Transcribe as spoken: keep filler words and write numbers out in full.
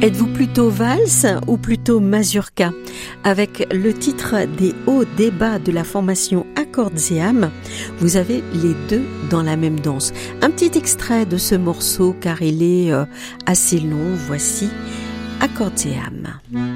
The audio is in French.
Êtes-vous plutôt valse ou plutôt mazurka? Avec le titre des hauts débats de la formation Accords et âme, vous avez les deux dans la même danse. Un petit extrait de ce morceau car il est euh, assez long, voici Accords et âme.